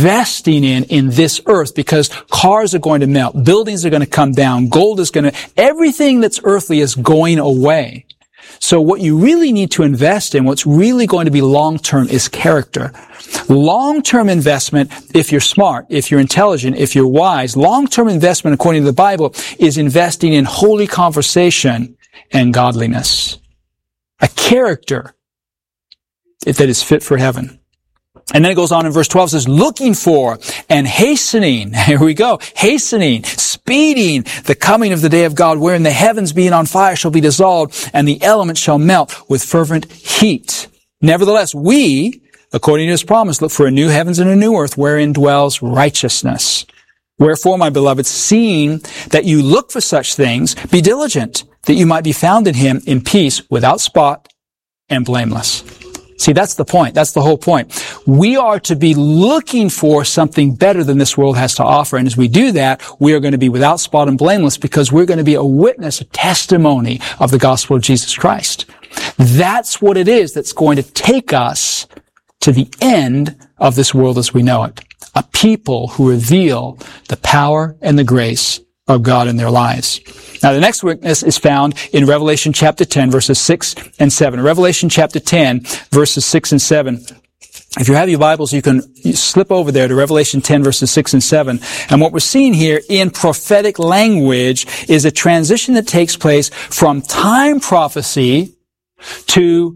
investing in this earth, because cars are going to melt, buildings are going to come down, everything that's earthly is going away. So what you really need to invest in, what's really going to be long-term, is character. Long-term investment, if you're smart, if you're intelligent, if you're wise, long-term investment, according to the Bible, is investing in holy conversation and godliness. A character that is fit for heaven. And then it goes on in verse 12, says, looking for and hastening, here we go, hastening, speeding the coming of the day of God, wherein the heavens being on fire shall be dissolved, and the elements shall melt with fervent heat. Nevertheless, we, according to his promise, look for a new heavens and a new earth, wherein dwells righteousness. Wherefore, my beloved, seeing that you look for such things, be diligent, that you might be found in him in peace, without spot and blameless. See, that's the point. That's the whole point. We are to be looking for something better than this world has to offer. And as we do that, we are going to be without spot and blameless, because we're going to be a witness, a testimony of the gospel of Jesus Christ. That's what it is that's going to take us to the end of this world as we know it. A people who reveal the power and the grace of God in their lives. Now, the next witness is found in Revelation chapter 10, verses 6 and 7. Revelation chapter 10, verses 6 and 7. If you have your Bibles, you can slip over there to Revelation 10, verses 6 and 7. And what we're seeing here in prophetic language is a transition that takes place from time prophecy to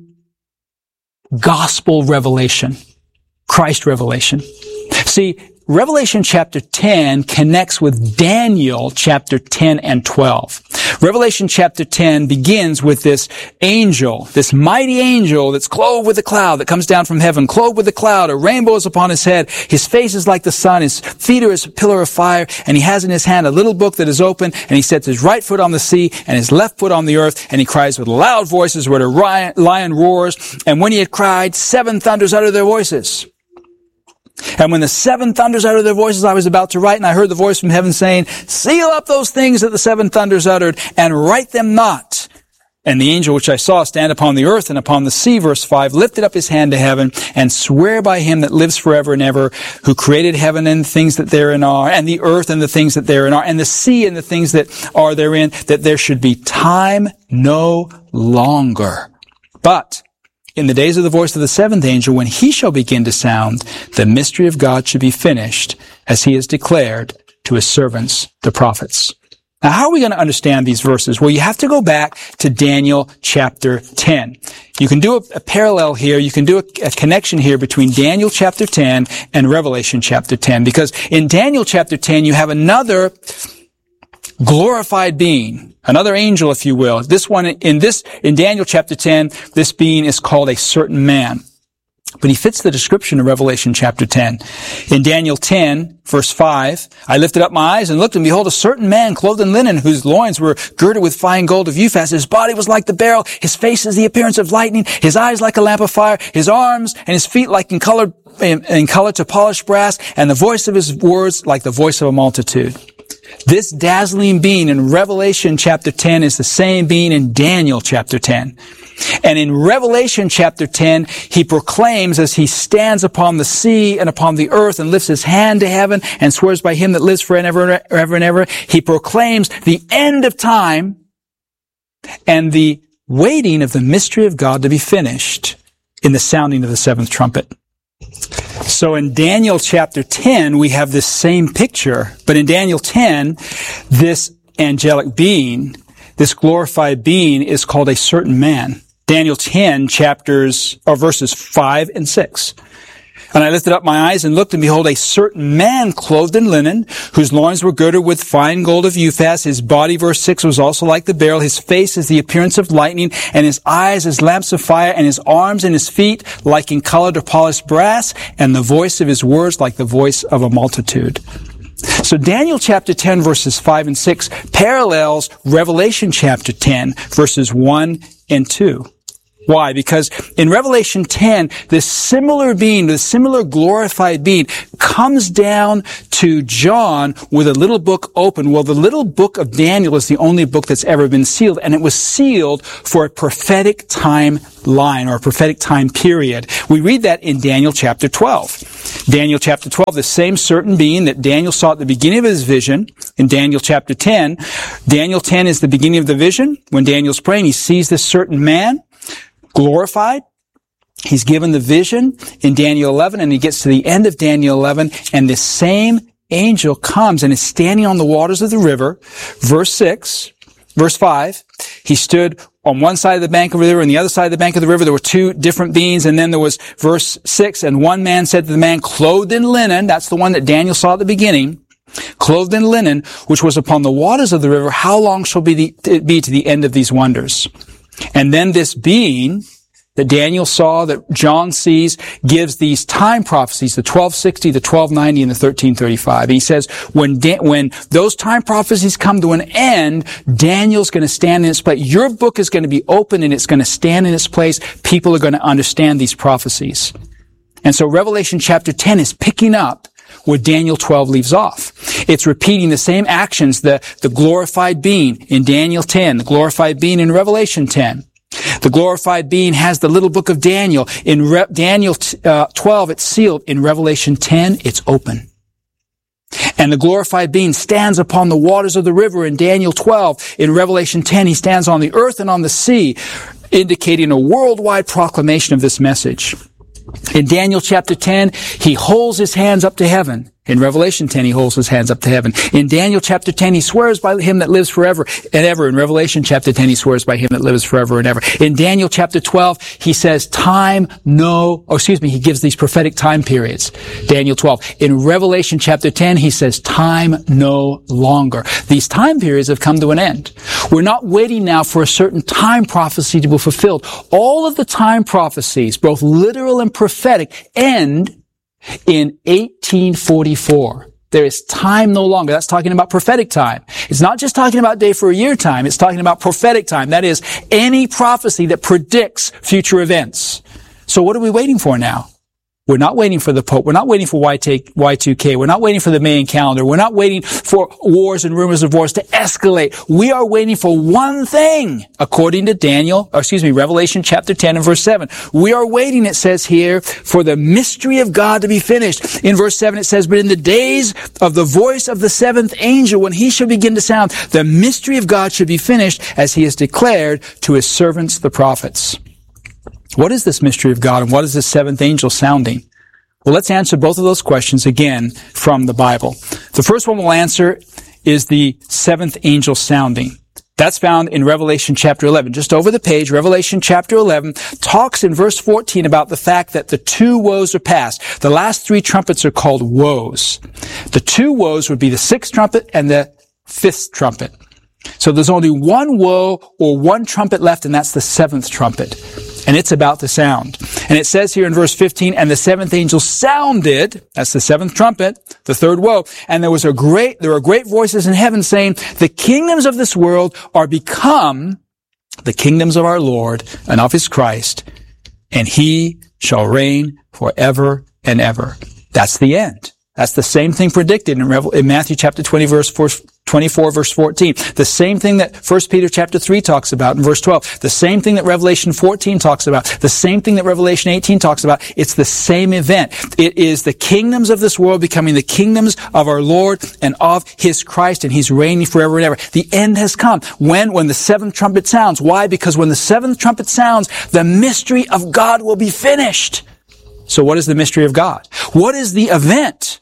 gospel revelation, Christ revelation. See, Revelation chapter 10 connects with Daniel chapter 10 and 12. Revelation chapter 10 begins with this angel, this mighty angel that's clothed with a cloud that comes down from heaven, clothed with a cloud, a rainbow is upon his head, his face is like the sun, his feet are as a pillar of fire, and he has in his hand a little book that is open, and he sets his right foot on the sea and his left foot on the earth, and he cries with loud voices where the lion roars, and when he had cried, 7 thunders uttered their voices. And when the 7 thunders uttered their voices, I was about to write, and I heard the voice from heaven saying, seal up those things that the 7 thunders uttered, and write them not. And the angel which I saw stand upon the earth and upon the sea, verse 5, lifted up his hand to heaven, and swear by him that lives forever and ever, who created heaven and things that therein are, and the earth and the things that therein are, and the sea and the things that are therein, that there should be time no longer. But in the days of the voice of the 7th angel, when he shall begin to sound, the mystery of God should be finished, as he has declared to his servants, the prophets. Now, how are we going to understand these verses? Well, you have to go back to Daniel chapter 10. You can do a parallel here. You can do a connection here between Daniel chapter 10 and Revelation chapter 10, because in Daniel chapter 10, you have another glorified being, another angel, if you will. This one, in Daniel chapter 10, this being is called a certain man. But he fits the description of Revelation chapter 10. In Daniel 10, verse 5, I lifted up my eyes and looked, and behold, a certain man clothed in linen, whose loins were girded with fine gold of Uphaz. His body was like the beryl, his face is the appearance of lightning, his eyes like a lamp of fire, his arms and his feet like in color to polished brass, and the voice of his words like the voice of a multitude. This dazzling being in Revelation chapter 10 is the same being in Daniel chapter 10. And in Revelation chapter 10, he proclaims as he stands upon the sea and upon the earth and lifts his hand to heaven and swears by him that lives forever and ever, he proclaims the end of time and the waiting of the mystery of God to be finished in the sounding of the 7th trumpet. So in Daniel chapter 10, we have this same picture, but in Daniel 10, this angelic being, this glorified being, is called a certain man. Daniel 10 verses 5 and 6. And I lifted up my eyes and looked, and behold, a certain man clothed in linen, whose loins were girded with fine gold of Uphaz. His body, verse 6, was also like the beryl. His face is the appearance of lightning, and his eyes as lamps of fire, and his arms and his feet like in color to polished brass, and the voice of his words like the voice of a multitude. So Daniel chapter 10 verses 5 and 6 parallels Revelation chapter 10 verses 1 and 2. Why? Because in Revelation 10, this similar being, this similar glorified being, comes down to John with a little book open. Well, the little book of Daniel is the only book that's ever been sealed, and it was sealed for a prophetic timeline or a prophetic time period. We read that in Daniel chapter 12. Daniel chapter 12, the same certain being that Daniel saw at the beginning of his vision in Daniel chapter 10. Daniel 10 is the beginning of the vision. When Daniel's praying, he sees this certain man glorified. He's given the vision in Daniel 11, and he gets to the end of Daniel 11, and this same angel comes and is standing on the waters of the river. Verse 5, he stood on one side of the bank of the river and the other side of the bank of the river. There were two different beings, and then there was verse 6, and one man said to the man clothed in linen, that's the one that Daniel saw at the beginning, clothed in linen, which was upon the waters of the river, how long shall it be to the end of these wonders? And then this being that Daniel saw, that John sees, gives these time prophecies, the 1260, the 1290, and the 1335. And he says, when those time prophecies come to an end, Daniel's going to stand in its place. Your book is going to be open and it's going to stand in its place. People are going to understand these prophecies. And so Revelation chapter 10 is picking up where Daniel 12 leaves off. It's repeating the same actions, the glorified being in Daniel 10, the glorified being in Revelation 10. The glorified being has the little book of Daniel. In Daniel 12, it's sealed. In Revelation 10, it's open. And the glorified being stands upon the waters of the river in Daniel 12. In Revelation 10, he stands on the earth and on the sea, indicating a worldwide proclamation of this message. In Daniel chapter 10, he holds his hands up to heaven. In Revelation 10, he holds his hands up to heaven. In Daniel chapter 10, he swears by him that lives forever and ever. In Revelation chapter 10, he swears by him that lives forever and ever. In Daniel chapter 12, he says he gives these prophetic time periods. Daniel 12. In Revelation chapter 10, he says time no longer. These time periods have come to an end. We're not waiting now for a certain time prophecy to be fulfilled. All of the time prophecies, both literal and prophetic, end in 1844. There is time no longer. That's talking about prophetic time. It's not just talking about day for a year time. It's talking about prophetic time. That is any prophecy that predicts future events. So what are we waiting for now? We're not waiting for the Pope. We're not waiting for Y2K. We're not waiting for the Mayan calendar. We're not waiting for wars and rumors of wars to escalate. We are waiting for one thing, according to Revelation chapter 10 and verse 7. We are waiting, it says here, for the mystery of God to be finished. In verse 7 it says, but in the days of the voice of the seventh angel, when he shall begin to sound, the mystery of God should be finished, as he has declared to his servants the prophets. What is this mystery of God, and what is this seventh angel sounding? Well, let's answer both of those questions again from the Bible. The first one we'll answer is the seventh angel sounding. That's found in Revelation chapter 11. Just over the page, Revelation chapter 11 talks in verse 14 about the fact that the two woes are past. The last three trumpets are called woes. The two woes would be the sixth trumpet and the fifth trumpet. So there's only one woe or one trumpet left, and that's the seventh trumpet. And it's about to sound. And it says here in verse 15, and the seventh angel sounded, that's the seventh trumpet, the third woe, and there were great voices in heaven saying, the kingdoms of this world are become the kingdoms of our Lord and of his Christ, and he shall reign forever and ever. That's the end. That's the same thing predicted in Matthew chapter 20, verse 24, verse 14. The same thing that 1 Peter chapter 3 talks about in verse 12. The same thing that Revelation 14 talks about. The same thing that Revelation 18 talks about. It's the same event. It is the kingdoms of this world becoming the kingdoms of our Lord and of his Christ, and he's reigning forever and ever. The end has come. When the seventh trumpet sounds. Why? Because when the seventh trumpet sounds, the mystery of God will be finished. So what is the mystery of God? What is the event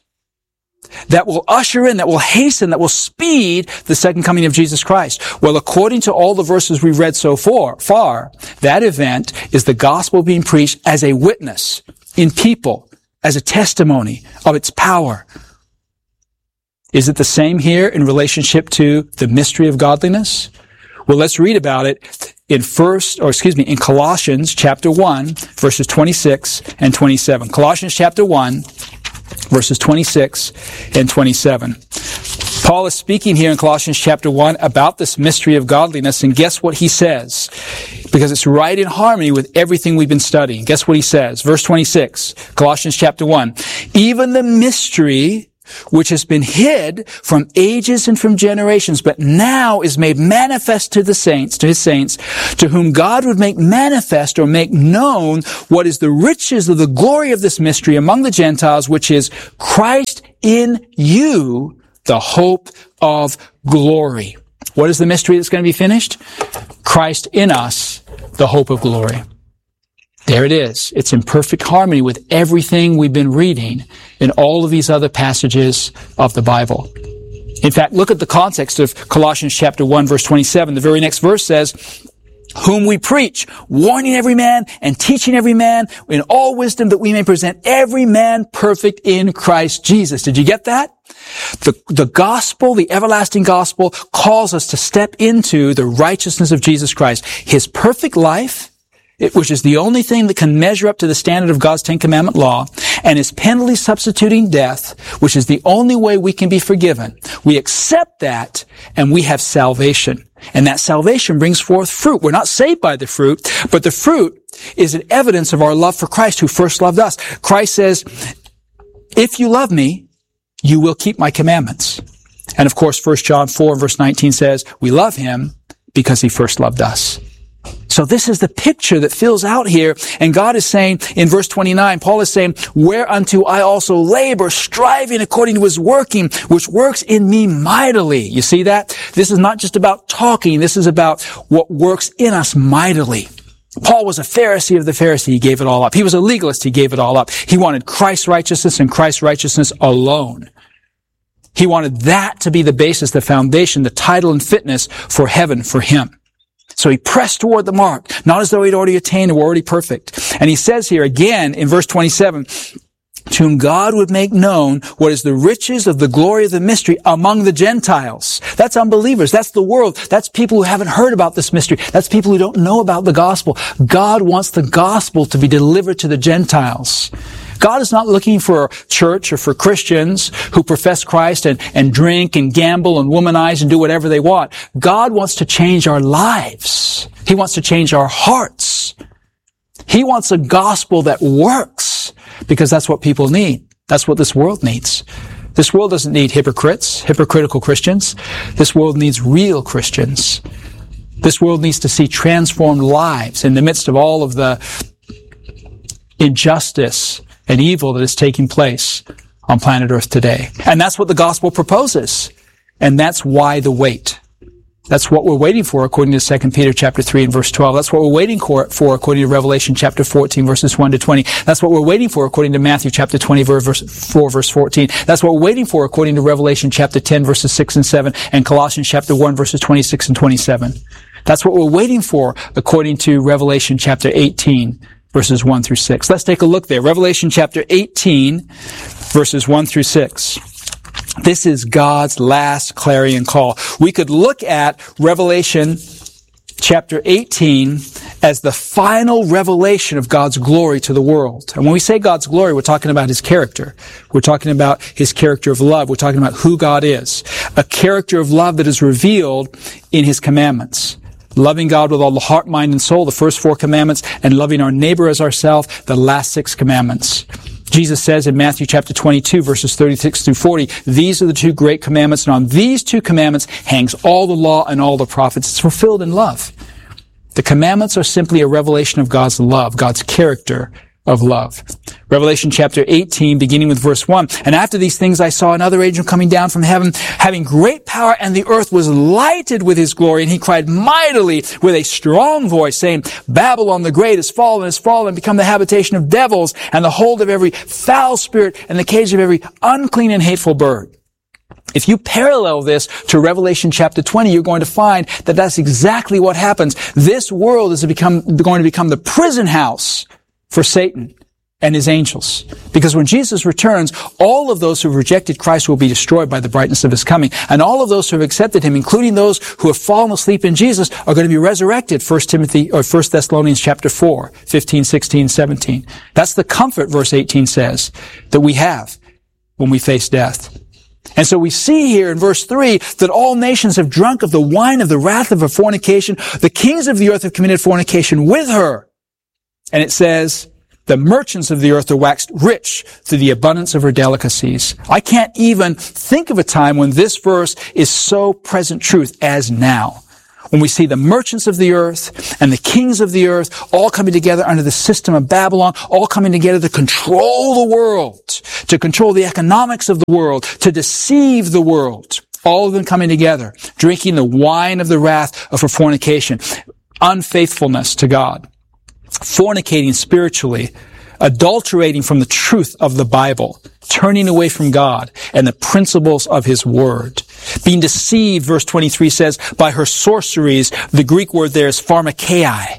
that will usher in, that will hasten, that will speed the second coming of Jesus Christ? Well, according to all the verses we've read so far, that event is the gospel being preached as a witness in people, as a testimony of its power. Is it the same here in relationship to the mystery of godliness? Well, let's read about it in Colossians chapter 1, verses 26 and 27. Colossians chapter 1, verses 26 and 27. Paul is speaking here in Colossians chapter 1 about this mystery of godliness, and guess what he says? because it's right in harmony with everything we've been studying. Guess what he says? Verse 26, Colossians chapter 1. Even the mystery which has been hid from ages and from generations, but now is made manifest to the saints, to his saints, to whom God would make manifest or make known what is the riches of the glory of this mystery among the Gentiles, which is Christ in you, the hope of glory. What is the mystery that's going to be finished? Christ in us, the hope of glory. There it is. It's in perfect harmony with everything we've been reading in all of these other passages of the Bible. In fact, look at the context of Colossians chapter 1, verse 27. The very next verse says, whom we preach, warning every man and teaching every man in all wisdom, that we may present every man perfect in Christ Jesus. Did you get that? The gospel, the everlasting gospel, calls us to step into the righteousness of Jesus Christ. His perfect life, which is the only thing that can measure up to the standard of God's Ten Commandment law, and his penalty substituting death, which is the only way we can be forgiven. We accept that, and we have salvation. And that salvation brings forth fruit. We're not saved by the fruit, but the fruit is an evidence of our love for Christ, who first loved us. Christ says, if you love me, you will keep my commandments. And of course, 1 John 4, verse 19 says, we love him because he first loved us. So this is the picture that fills out here. And God is saying in verse 29, Paul is saying, whereunto I also labor, striving according to his working, which works in me mightily. You see that? This is not just about talking. This is about what works in us mightily. Paul was a Pharisee of the Pharisee. He gave it all up. He was a legalist. He gave it all up. He wanted Christ's righteousness and Christ's righteousness alone. He wanted that to be the basis, the foundation, the title and fitness for heaven for him. So he pressed toward the mark, not as though he'd already attained or were already perfect. And he says here again in verse 27, to whom God would make known what is the riches of the glory of the mystery among the Gentiles. That's unbelievers. That's the world. That's people who haven't heard about this mystery. That's people who don't know about the gospel. God wants the gospel to be delivered to the Gentiles. God is not looking for a church or for Christians who profess Christ and drink and gamble and womanize and do whatever they want. God wants to change our lives. He wants to change our hearts. He wants a gospel that works, because that's what people need. That's what this world needs. This world doesn't need hypocrites, hypocritical Christians. This world needs real Christians. This world needs to see transformed lives in the midst of all of the injustice and evil that is taking place on planet Earth today. And that's what the gospel proposes. And that's why the wait. That's what we're waiting for according to 2 Peter chapter 3 and verse 12. That's what we're waiting for according to Revelation chapter 14 verses 1 to 20. That's what we're waiting for according to Matthew chapter 20 verse 4 verse 14. That's what we're waiting for according to Revelation chapter 10 verses 6 and 7 and Colossians chapter 1 verses 26 and 27. That's what we're waiting for according to Revelation chapter 18 verses 1 through 6. Let's take a look there. Revelation chapter 18 verses 1 through 6. This is God's last clarion call. We could look at Revelation chapter 18 as the final revelation of God's glory to the world. And when we say God's glory, we're talking about his character. We're talking about his character of love. We're talking about who God is. A character of love that is revealed in his commandments. Loving God with all the heart, mind, and soul, the first 4 commandments, and loving our neighbor as ourselves, the last 6 commandments. Jesus says in Matthew chapter 22, verses 36 through 40, these are the 2 great commandments, and on these 2 commandments hangs all the law and all the prophets. It's fulfilled in love. The commandments are simply a revelation of God's love, God's character of love. Revelation chapter 18, beginning with verse 1. And after these things I saw another angel coming down from heaven, having great power, and the earth was lighted with his glory. And he cried mightily with a strong voice, saying, Babylon the great is fallen, become the habitation of devils, and the hold of every foul spirit, and the cage of every unclean and hateful bird. If you parallel this to Revelation chapter 20, you're going to find that that's exactly what happens. This world is going to become the prison house for Satan and his angels. Because when Jesus returns, all of those who have rejected Christ will be destroyed by the brightness of his coming. And all of those who have accepted him, including those who have fallen asleep in Jesus, are going to be resurrected. 1 Thessalonians chapter 4, 15, 16, 17. That's the comfort, verse 18 says, that we have when we face death. And so we see here in verse 3 that all nations have drunk of the wine of the wrath of her fornication. The kings of the earth have committed fornication with her. And it says, the merchants of the earth are waxed rich through the abundance of her delicacies. I can't even think of a time when this verse is so present truth as now. When we see the merchants of the earth and the kings of the earth all coming together under the system of Babylon, all coming together to control the world, to control the economics of the world, to deceive the world. All of them coming together, drinking the wine of the wrath of her fornication, unfaithfulness to God, fornicating spiritually, adulterating from the truth of the Bible, turning away from God and the principles of His Word. Being deceived, verse 23 says, by her sorceries. The Greek word there is pharmakeia.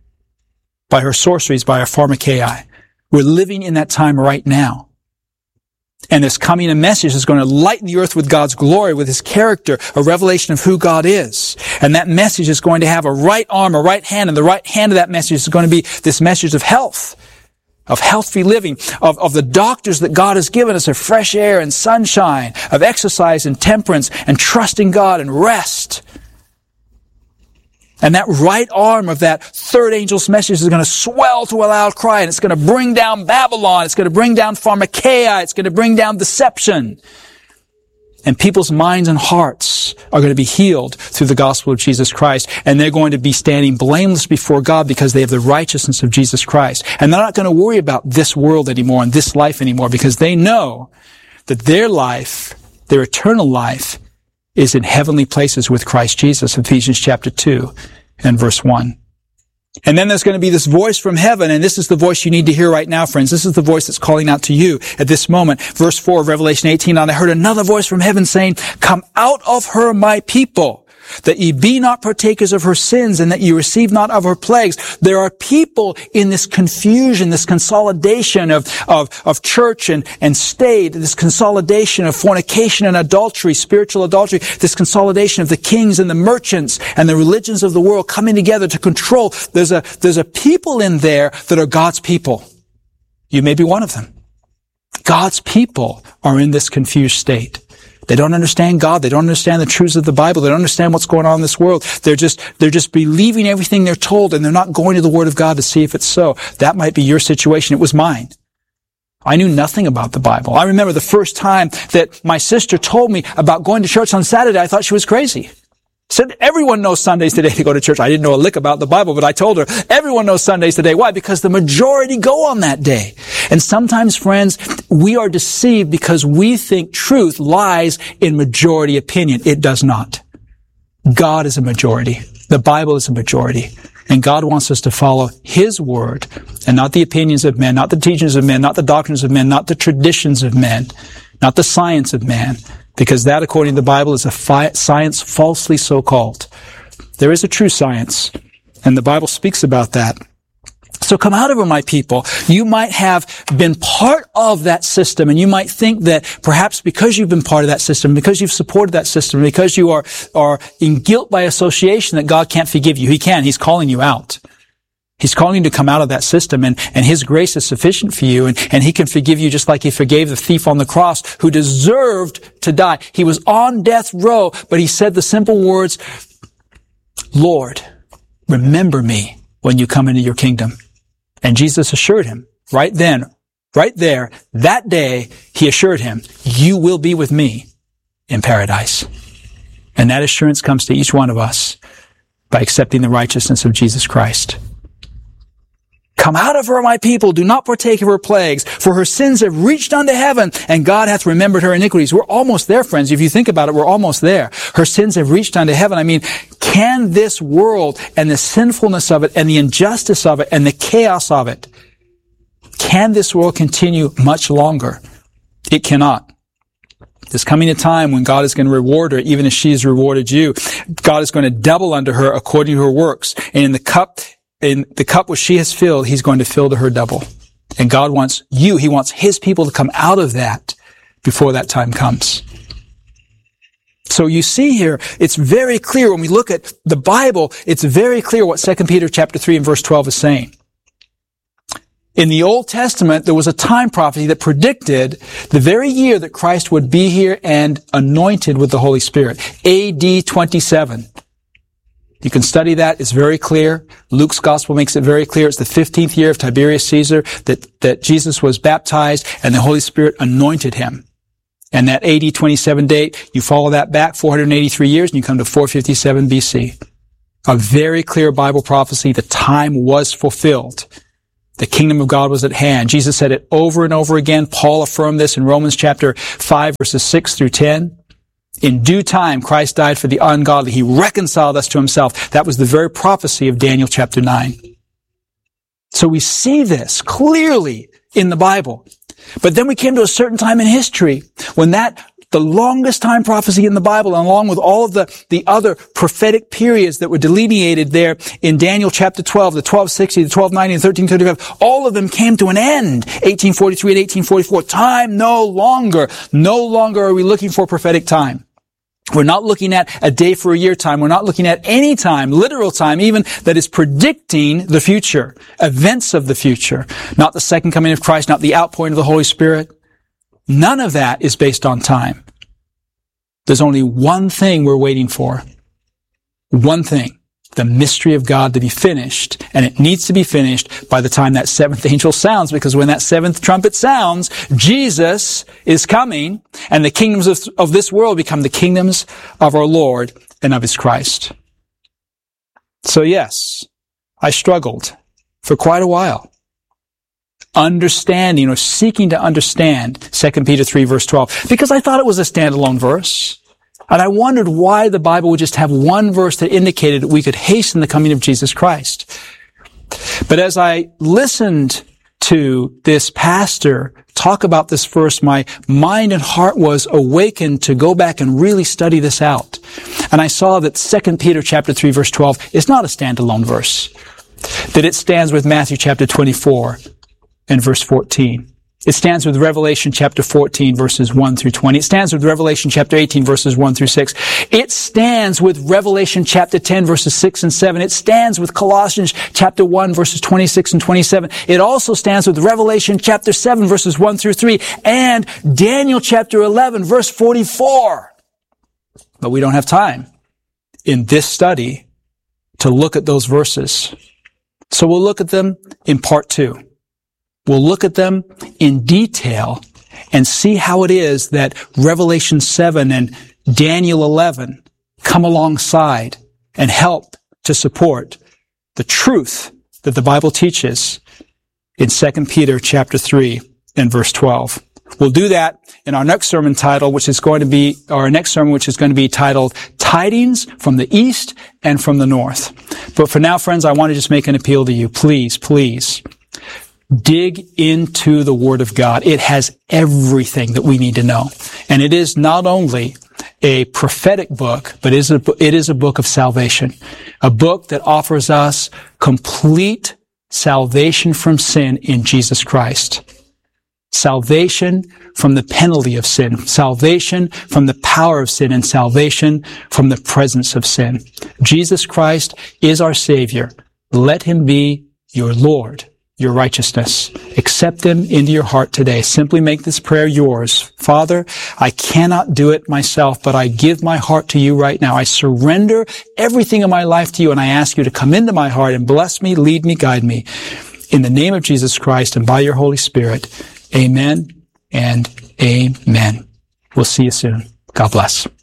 By her sorceries, by her pharmakeia. We're living in that time right now. And there's coming a message that's going to lighten the earth with God's glory, with His character, a revelation of who God is. And that message is going to have a right arm, a right hand, and the right hand of that message is going to be this message of health. Of healthy living, of the doctors that God has given us, of fresh air and sunshine, of exercise and temperance, and trusting God and rest. And that right arm of that third angel's message is going to swell to a loud cry, and it's going to bring down Babylon, it's going to bring down pharmakeia, it's going to bring down deception. And people's minds and hearts are going to be healed through the gospel of Jesus Christ. And they're going to be standing blameless before God because they have the righteousness of Jesus Christ. And they're not going to worry about this world anymore and this life anymore because they know that their life, their eternal life, is in heavenly places with Christ Jesus, Ephesians chapter 2 and verse 1. And then there's going to be this voice from heaven, and this is the voice you need to hear right now, friends. This is the voice that's calling out to you at this moment. Verse 4 of Revelation 18, and I heard another voice from heaven saying, come out of her, my people, that ye be not partakers of her sins, and that ye receive not of her plagues. There are people in this confusion, this consolidation of church and state, this consolidation of fornication and adultery, spiritual adultery, this consolidation of the kings and the merchants and the religions of the world coming together to control. There's a people in there that are God's people. You may be one of them. God's people are in this confused state. They don't understand God. They don't understand the truths of the Bible. They don't understand what's going on in this world. They're just believing everything they're told, and they're not going to the Word of God to see if it's so. That might be your situation. It was mine. I knew nothing about the Bible. I remember the first time that my sister told me about going to church on Saturday, I thought she was crazy. Said, everyone knows Sundays today to go to church. I didn't know a lick about the Bible, but I told her, everyone knows Sundays today. Why? Because the majority go on that day. And sometimes, friends, we are deceived because we think truth lies in majority opinion. It does not. God is a majority. The Bible is a majority. And God wants us to follow His Word and not the opinions of men, not the teachings of men, not the doctrines of men, not the traditions of men, not the science of man. Because that, according to the Bible, is a science falsely so called. There is a true science, and the Bible speaks about that. So come out of her, my people. You might have been part of that system, and you might think that perhaps because you've been part of that system, because you've supported that system, because you are in guilt by association, that God can't forgive you. He can. He's calling you out. He's calling you to come out of that system, and His grace is sufficient for you, and He can forgive you just like He forgave the thief on the cross who deserved to die. He was on death row, but he said the simple words, Lord, remember me when you come into your kingdom. And Jesus assured him right then, right there, that day, He assured him, you will be with me in paradise. And that assurance comes to each one of us by accepting the righteousness of Jesus Christ. Come out of her, my people. Do not partake of her plagues, for her sins have reached unto heaven, and God hath remembered her iniquities. We're almost there, friends. If you think about it, we're almost there. Her sins have reached unto heaven. I mean, can this world and the sinfulness of it and the injustice of it and the chaos of it, can this world continue much longer? It cannot. There's coming a time when God is going to reward her, even as she has rewarded you. God is going to double unto her according to her works. And in the cup which she has filled, He's going to fill to her double. And God wants you, He wants His people to come out of that before that time comes. So you see here, it's very clear when we look at the Bible, it's very clear what 2 Peter chapter 3 and verse 12 is saying. In the Old Testament, there was a time prophecy that predicted the very year that Christ would be here and anointed with the Holy Spirit. AD 27. You can study that. It's very clear. Luke's gospel makes it very clear. It's the 15th year of Tiberius Caesar that Jesus was baptized and the Holy Spirit anointed him. And that AD 27 date, you follow that back 483 years and you come to 457 BC. A very clear Bible prophecy. The time was fulfilled. The kingdom of God was at hand. Jesus said it over and over again. Paul affirmed this in Romans chapter 5, verses 6 through 10. In due time, Christ died for the ungodly. He reconciled us to himself. That was the very prophecy of Daniel chapter 9. So we see this clearly in the Bible. But then we came to a certain time in history when the longest time prophecy in the Bible, along with all of the other prophetic periods that were delineated there in Daniel chapter 12, the 1260, the 1290, and 1335, all of them came to an end. 1843 and 1844. Time no longer. No longer are we looking for prophetic time. We're not looking at a day for a year time. We're not looking at any time, literal time even, that is predicting the future, events of the future. Not the second coming of Christ, not the outpouring of the Holy Spirit. None of that is based on time. There's only one thing we're waiting for. One thing. The mystery of God to be finished. And it needs to be finished by the time that seventh angel sounds, because when that seventh trumpet sounds, Jesus is coming, and the kingdoms of this world become the kingdoms of our Lord and of His Christ. So yes, I struggled for quite a while, understanding or seeking to understand 2 Peter 3 verse 12, because I thought it was a standalone verse. And I wondered why the Bible would just have one verse that indicated that we could hasten the coming of Jesus Christ. But as I listened to this pastor talk about this verse, my mind and heart was awakened to go back and really study this out. And I saw that 2 Peter chapter 3 verse 12 is not a standalone verse, that it stands with Matthew chapter 24 and verse 14. It stands with Revelation chapter 14 verses 1 through 20. It stands with Revelation chapter 18 verses 1 through 6. It stands with Revelation chapter 10 verses 6 and 7. It stands with Colossians chapter 1 verses 26 and 27. It also stands with Revelation chapter 7 verses 1 through 3 and Daniel chapter 11 verse 44. But we don't have time in this study to look at those verses. So we'll look at them in part 2. We'll look at them in detail and see how it is that Revelation 7 and Daniel 11 come alongside and help to support the truth that the Bible teaches in 2 Peter chapter 3 and verse 12. We'll do that in our next sermon title, which is going to be titled Tidings from the East and from the North. But for now, friends, I want to just make an appeal to you. Please, dig into the Word of God. It has everything that we need to know. And it is not only a prophetic book, but it is a book of salvation. A book that offers us complete salvation from sin in Jesus Christ. Salvation from the penalty of sin. Salvation from the power of sin, and salvation from the presence of sin. Jesus Christ is our Savior. Let Him be your Lord, your righteousness. Accept Him into your heart today. Simply make this prayer yours. Father, I cannot do it myself, but I give my heart to you right now. I surrender everything in my life to you, and I ask you to come into my heart and bless me, lead me, guide me. In the name of Jesus Christ and by your Holy Spirit, amen and amen. We'll see you soon. God bless.